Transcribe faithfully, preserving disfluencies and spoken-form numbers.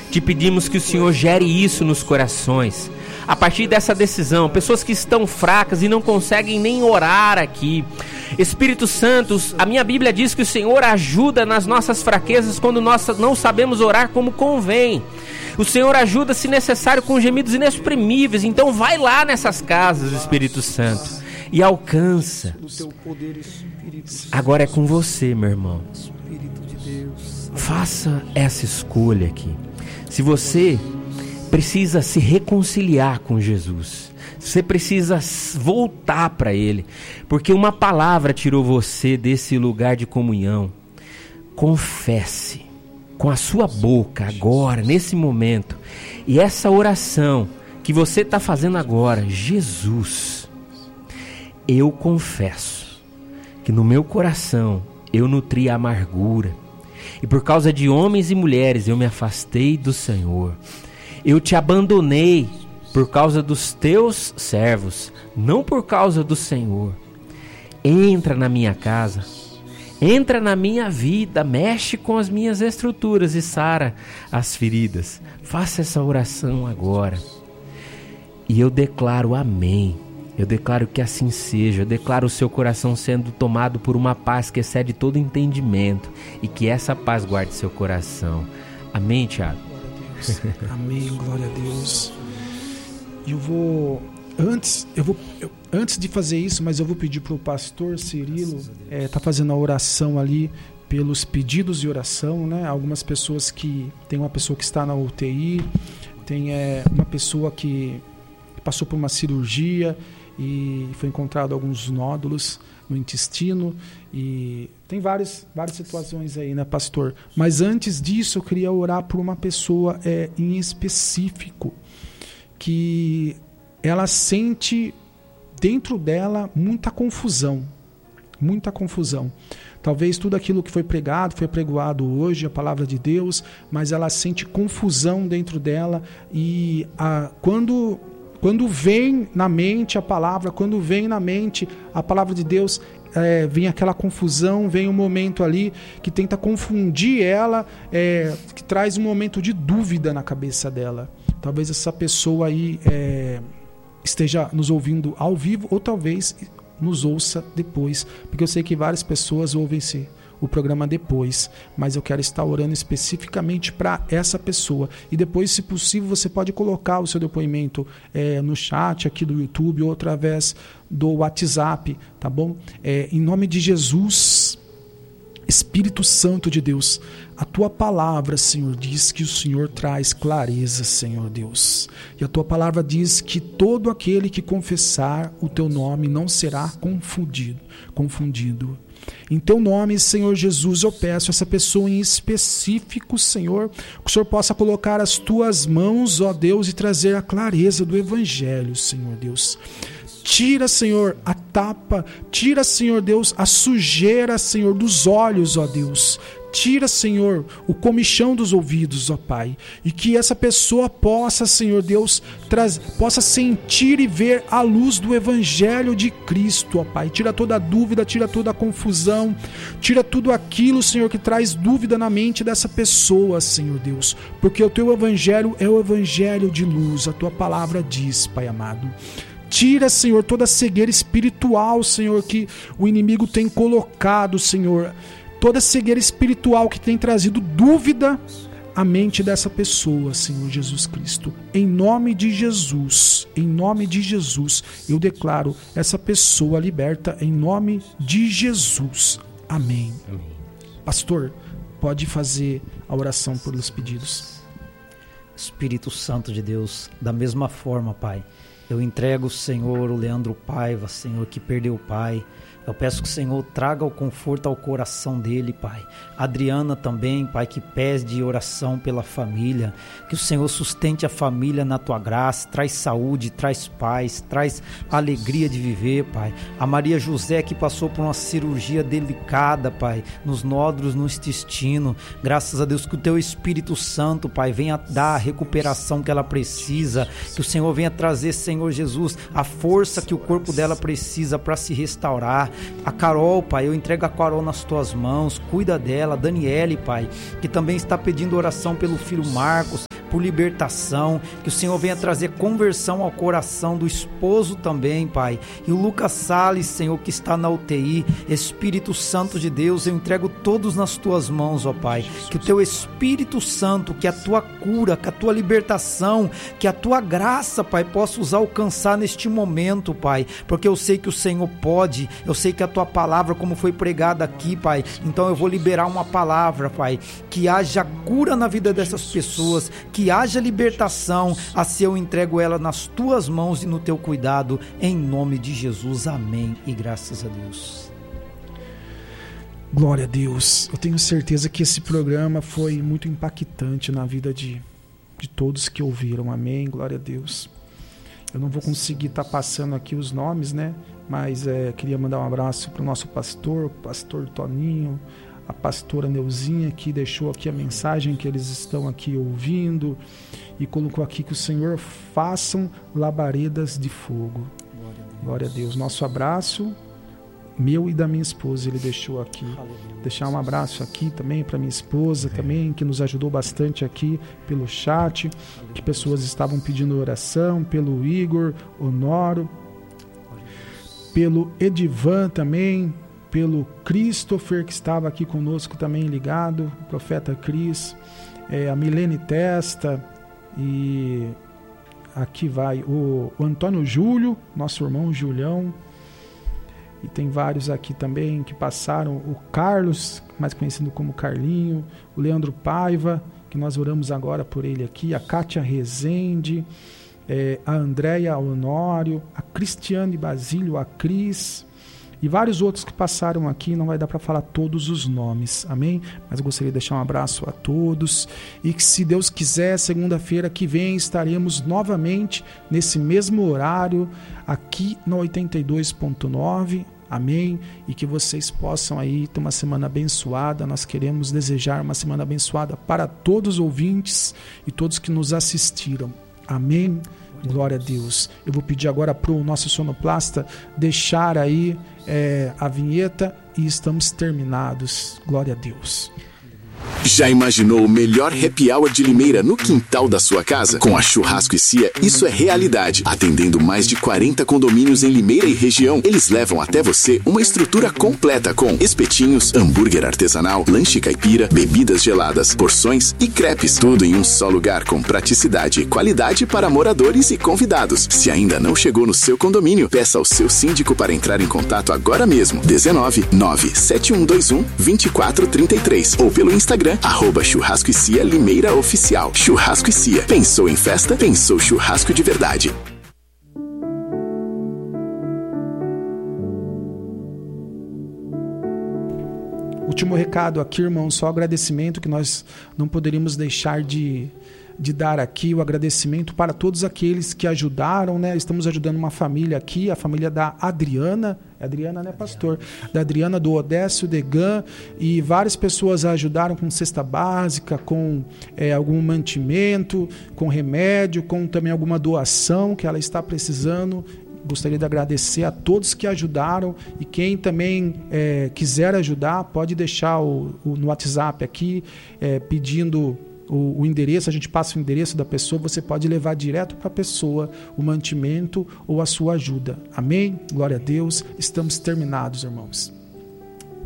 Te pedimos que o Senhor gere isso nos corações. A partir dessa decisão, pessoas que estão fracas e não conseguem nem orar aqui. Espírito Santo, a minha Bíblia diz que o Senhor ajuda nas nossas fraquezas quando nós não sabemos orar como convém. O Senhor ajuda, se necessário, com gemidos inexprimíveis. Então vai lá nessas casas, Espírito Santo, e alcança. Agora é com você, meu irmão. Faça essa escolha aqui. Se você precisa se reconciliar com Jesus, você precisa voltar para Ele, porque uma palavra tirou você desse lugar de comunhão. Confesse com a sua boca agora, nesse momento, e essa oração que você está fazendo agora: Jesus, eu confesso que no meu coração eu nutri a amargura, e por causa de homens e mulheres eu me afastei do Senhor. Eu te abandonei por causa dos teus servos, não por causa do Senhor. Entra na minha casa, entra na minha vida, mexe com as minhas estruturas e sara as feridas. Faça essa oração agora. E eu declaro amém. Eu declaro que assim seja. Eu declaro o seu coração sendo tomado por uma paz que excede todo entendimento, e que essa paz guarde seu coração. Amém, Thiago? Amém, glória a Deus. E eu vou, antes, eu vou, eu, antes de fazer isso, mas eu vou pedir para o pastor Cirilo, é, tá fazendo a oração ali pelos pedidos de oração, né? Algumas pessoas que, tem uma pessoa que está na U T I, tem é, uma pessoa que passou por uma cirurgia e foi encontrado alguns nódulos no intestino, e tem várias, várias situações aí, né, pastor? Mas antes disso, eu queria orar por uma pessoa é, em específico, que ela sente dentro dela muita confusão, muita confusão. Talvez tudo aquilo que foi pregado, foi pregoado hoje, a palavra de Deus, mas ela sente confusão dentro dela, e a, quando... Quando vem na mente a palavra, quando vem na mente a palavra de Deus, é, vem aquela confusão, vem um momento ali que tenta confundir ela, é, que traz um momento de dúvida na cabeça dela. Talvez essa pessoa aí é, esteja nos ouvindo ao vivo, ou talvez nos ouça depois, porque eu sei que várias pessoas ouvem-se o programa depois, mas eu quero estar orando especificamente para essa pessoa. E depois, se possível, você pode colocar o seu depoimento é, no chat aqui do YouTube ou através do WhatsApp, tá bom? É, em nome de Jesus, Espírito Santo de Deus, a tua palavra, Senhor, diz que o Senhor traz clareza, Senhor Deus. E a tua palavra diz que todo aquele que confessar o teu nome não será confundido. confundido. Em teu nome, Senhor Jesus, eu peço a essa pessoa em específico, Senhor, que o Senhor possa colocar as tuas mãos, ó Deus, e trazer a clareza do Evangelho, Senhor Deus. Tira, Senhor, a tapa, tira, Senhor Deus, a sujeira, Senhor, dos olhos, ó Deus. Tira, Senhor, o comichão dos ouvidos, ó Pai, e que essa pessoa possa, Senhor Deus, traz, possa sentir e ver a luz do Evangelho de Cristo, ó Pai. Tira toda a dúvida, tira toda a confusão, tira tudo aquilo, Senhor, que traz dúvida na mente dessa pessoa, Senhor Deus, porque o teu Evangelho é o Evangelho de luz, a tua palavra diz, Pai amado. Tira, Senhor, toda a cegueira espiritual, Senhor, que o inimigo tem colocado, Senhor, toda cegueira espiritual que tem trazido dúvida à mente dessa pessoa, Senhor Jesus Cristo. Em nome de Jesus, em nome de Jesus, eu declaro essa pessoa liberta em nome de Jesus. Amém. Amém. Pastor, pode fazer a oração pelos pedidos. Espírito Santo de Deus, da mesma forma, Pai, eu entrego, Senhor, o Leandro Paiva, Senhor, que perdeu o pai. Eu peço que o Senhor traga o conforto ao coração dele, Pai. Adriana também, Pai, que pede oração pela família. Que o Senhor sustente a família na Tua graça. Traz saúde, traz paz, traz alegria de viver, Pai. A Maria José, que passou por uma cirurgia delicada, Pai, nos nódulos, no intestino. Graças a Deus que o Teu Espírito Santo, Pai, venha dar a recuperação que ela precisa. Que o Senhor venha trazer, Senhor Jesus, a força que o corpo dela precisa para se restaurar. A Carol, Pai, eu entrego a Carol nas Tuas mãos, cuida dela. A Daniele, Pai, que também está pedindo oração pelo filho Marcos. por libertação, que o Senhor venha trazer conversão ao coração do esposo também, Pai. E o Lucas Salles, Senhor, que está na U T I, Espírito Santo de Deus, eu entrego todos nas tuas mãos, ó Pai. Que o teu Espírito Santo, que a tua cura, que a tua libertação, que a tua graça, Pai, possa os alcançar neste momento, Pai, porque eu sei que o Senhor pode, eu sei que a tua palavra, como foi pregada aqui, Pai, então eu vou liberar uma palavra, Pai, que haja cura na vida dessas pessoas, que haja libertação, assim eu entrego ela nas tuas mãos e no teu cuidado, em nome de Jesus, amém, e graças a Deus. Glória a Deus. Eu tenho certeza que esse programa foi muito impactante na vida de, de todos que ouviram, amém, glória a Deus. Eu não vou conseguir estar tá passando aqui os nomes, né? Mas é, queria mandar um abraço para o nosso pastor, o pastor Toninho, a pastora Neuzinha, que deixou aqui a mensagem que eles estão aqui ouvindo e colocou aqui que o Senhor façam labaredas de fogo. Glória a Deus. Glória a Deus. Nosso abraço, meu e da minha esposa, ele deixou aqui. Aleluia. Deixar um abraço aqui também para minha esposa, também, que nos ajudou bastante aqui pelo chat, Aleluia. Que pessoas estavam pedindo oração, pelo Igor, Honoro, pelo Edivan também, pelo Christopher, que estava aqui conosco também ligado, o profeta Cris, é, a Milene Testa, e aqui vai o, o Antônio Júlio, nosso irmão Julião, e tem vários aqui também que passaram, o Carlos, mais conhecido como Carlinho, o Leandro Paiva, que nós oramos agora por ele aqui, a Kátia Rezende, é, a Andréia Honório, a Cristiane Basílio, a Cris, e vários outros que passaram aqui, não vai dar para falar todos os nomes, amém? Mas eu gostaria de deixar um abraço a todos, e que, se Deus quiser, segunda-feira que vem estaremos novamente nesse mesmo horário, aqui na oitenta e dois ponto nove, amém? E que vocês possam aí ter uma semana abençoada. Nós queremos desejar uma semana abençoada para todos os ouvintes e todos que nos assistiram, amém? Glória a Deus. Eu vou pedir agora para o nosso sonoplasta deixar aí é, a vinheta e estamos terminados. Glória a Deus. Já imaginou o melhor happy hour de Limeira no quintal da sua casa? Com a Churrasco e Cia, isso é realidade. Atendendo mais de quarenta condomínios em Limeira e região, eles levam até você uma estrutura completa com espetinhos, hambúrguer artesanal, lanche caipira, bebidas geladas, porções e crepes. Tudo em um só lugar, com praticidade e qualidade para moradores e convidados. Se ainda não chegou no seu condomínio, peça ao seu síndico para entrar em contato agora mesmo. dezenove, nove sete um dois um, dois quatro três três ou pelo Instagram arroba Churrasco e Cia Limeira Oficial. Churrasco e Cia. Pensou em festa? Pensou churrasco de verdade. Último recado aqui, irmão, só agradecimento que nós não poderíamos deixar de, de dar aqui, o agradecimento para todos aqueles que ajudaram, né? Estamos ajudando uma família aqui, a família da Adriana, é Adriana, né, pastor? Da Adriana, do Odécio Degan, e várias pessoas ajudaram com cesta básica, com é, algum mantimento, com remédio, com também alguma doação que ela está precisando. Gostaria de agradecer a todos que ajudaram, e quem também é, quiser ajudar, pode deixar o, o, no WhatsApp aqui, é, pedindo o, o endereço, a gente passa o endereço da pessoa, você pode levar direto para a pessoa o mantimento ou a sua ajuda. Amém? Glória a Deus. Estamos terminados, irmãos.